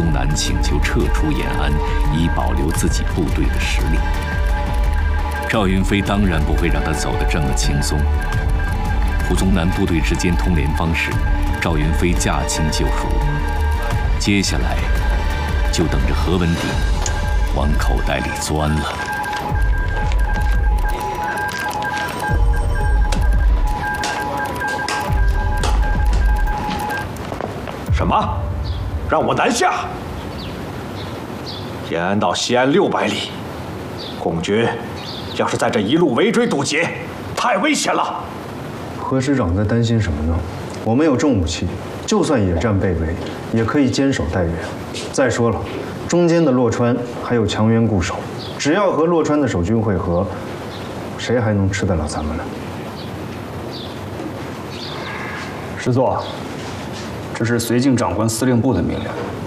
宗南请求撤出延安，以保留自己部队的实力。赵云飞当然不会让他走得这么轻松。胡宗南部队之间通联方式，赵云飞驾轻就熟。接下来就等着何文鼎往口袋里钻了。 什么？让我南下？延安到西安600里，共军要是在这一路围追堵截，太危险了。 何师长在担心什么呢？我们有重武器，就算野战被围，也可以坚守待援。再说了，中间的洛川还有强援固守，只要和洛川的守军会合，谁还能吃得了咱们呢？ 师座，这是绥靖长官司令部的命令。